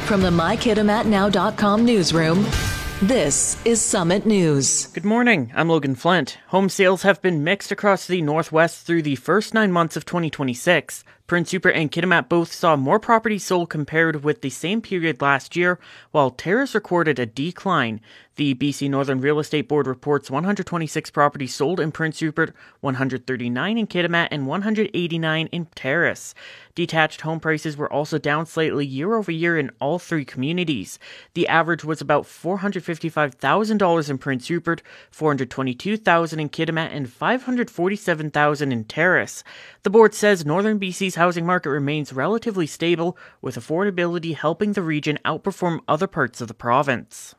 From the MyKitimatNow.com newsroom, this is Summit News. Good morning, I'm Logan Flint. Home sales have been mixed across the Northwest through the first 9 months of 2026. Prince Rupert and Kitimat both saw more properties sold compared with the same period last year, while Terrace recorded a decline. The BC Northern Real Estate Board reports 126 properties sold in Prince Rupert, 139 in Kitimat, and 189 in Terrace. Detached home prices were also down slightly year over year in all three communities. The average was about $455,000 in Prince Rupert, $422,000 in Kitimat, and $547,000 in Terrace. The board says Northern BC's housing market remains relatively stable, with affordability helping the region outperform other parts of the province.